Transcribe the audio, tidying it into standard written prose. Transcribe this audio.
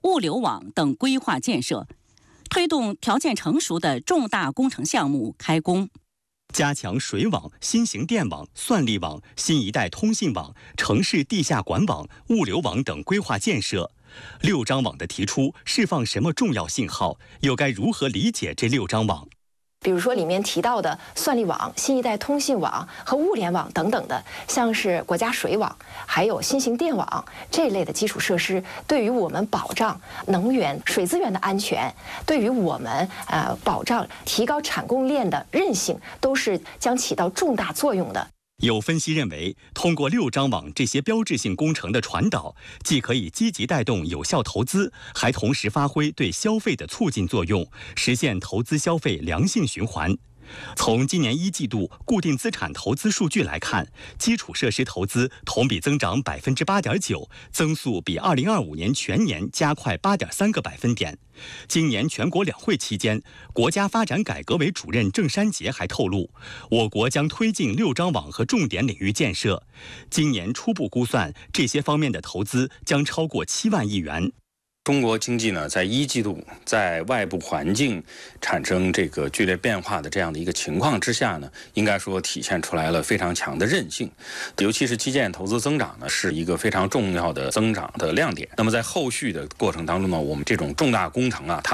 物流网等规划建设，推动条件成熟的重大工程项目开工。 加强水网、新型电网、算力网、新一代通信网、城市地下管网、物流网等规划建设。6张网的提出释放什么重要信号？又该如何理解这6张网？ 比如说里面提到的算力网、新一代通信网和物联网等等的，像是国家水网，还有新型电网这类的基础设施，对于我们保障能源、水资源的安全，对于我们保障提高产供链的韧性，都是将起到重大作用的。 有分析认为，通过6张网这些标志性工程的传导，既可以积极带动有效投资，还同时发挥对消费的促进作用，实现投资消费良性循环。从今年1季度固定资产投资数据来看，基础设施投资同比增长8.9%，增速比2025年全年加快8.3个百分点。今年全国两会期间，国家发展改革委主任郑山杰还透露，我国将推进6张网和重点领域建设。今年初步估算，这些方面的投资将超过7万亿元。 中国经济呢，在1季度在外部环境产生这个剧烈变化的这样的一个情况之下呢，应该说体现出来了非常强的韧性，尤其是基建投资增长呢，是一个非常重要的增长的亮点。那么在后续的过程当中呢，我们这种重大工程啊，它